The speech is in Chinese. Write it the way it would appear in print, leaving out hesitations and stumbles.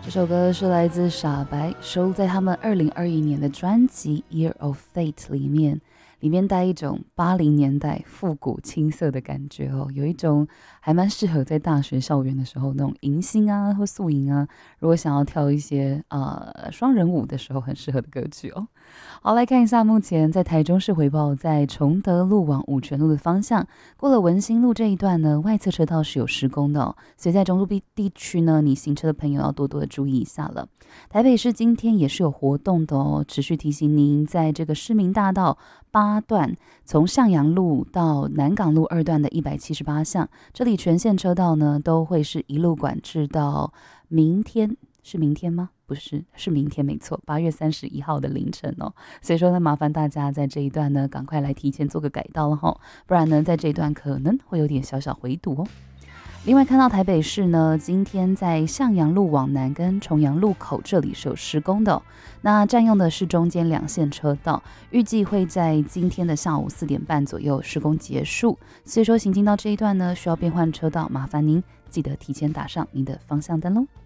这首歌是来自傻白，收录在他们2021年的专辑《Year of Fate》里面带一种80年代复古青涩的感觉哦，有一种还蛮适合在大学校园的时候那种迎新啊或宿营啊，如果想要跳一些双人舞的时候很适合的歌曲哦。好，来看一下目前在台中市回报，在崇德路往五权路的方向，过了文心路这一段呢，外侧车道是有施工的哦，所以在中部地区呢，你行车的朋友要多多的注意一下了。台北市今天也是有活动的哦，持续提醒您，在这个市民大道8段，从向阳路到南港路2段的178巷，这里全线车道呢都会是一路管制到明天。是明天吗？不是，是明天没错，8月31号的凌晨哦。所以说呢，麻烦大家在这一段呢，赶快来提前做个改道了哈，不然呢，在这一段可能会有点小小回堵哦。另外看到台北市呢，今天在向阳路往南跟重阳路口这里是有施工的哦，那占用的是中间2线车道，预计会在今天的下午4点半左右施工结束。所以说行经到这一段呢，需要变换车道，麻烦您记得提前打上您的方向灯喽。